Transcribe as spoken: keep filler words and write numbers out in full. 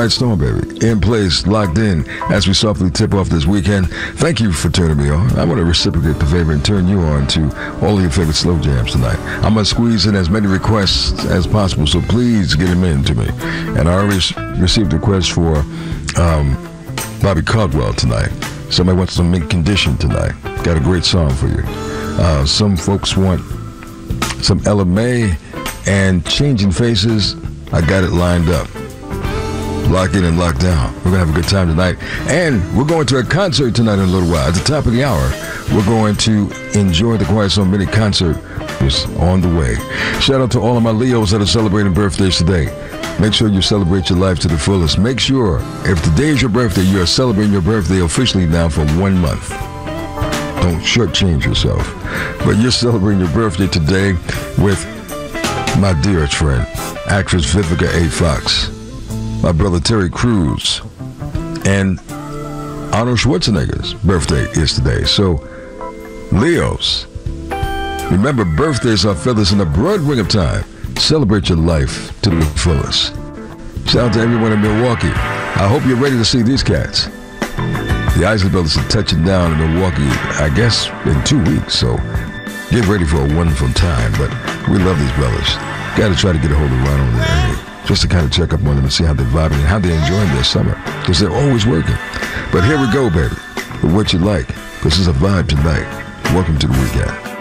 Quiet Storm, baby. In place, locked in, as we softly tip off this weekend. Thank you for turning me on. I want to reciprocate the favor and turn you on to all of your favorite slow jams tonight. I'm going to squeeze in as many requests as possible, so please get them in to me. And I already received a request for um, Bobby Caldwell tonight. Somebody wants some Mint Condition tonight. Got a great song for you. Uh, some folks want some Ella May and Changing Faces. I got it lined up. Lock in and lock down. We're going to have a good time tonight. And we're going to a concert tonight in a little while. At the top of the hour, we're going to enjoy the Quiet Storm mini concert. It's on the way. Shout out to all of my Leos that are celebrating birthdays today. Make sure you celebrate your life to the fullest. Make sure, if today is your birthday, you are celebrating your birthday officially now for one month. Don't shortchange yourself. But you're celebrating your birthday today with my dearest friend, actress Vivica A. Fox, my brother Terry Crews, and Arnold Schwarzenegger's birthday is today. So, Leos, remember, birthdays are feathers in the broad wing of time. Celebrate your life to the fullest. Shout out to everyone in Milwaukee. I hope you're ready to see these cats. The Isley Brothers are touching down in Milwaukee, I guess, in two weeks, so get ready for a wonderful time. But we love these brothers. Got to try to get a hold of Ronald and Ernie just to kind of check up on them and see how they're vibing and how they're enjoying their summer, because they're always working. But here we go, baby, with what you like, because it's a vibe tonight. Welcome to the weekend.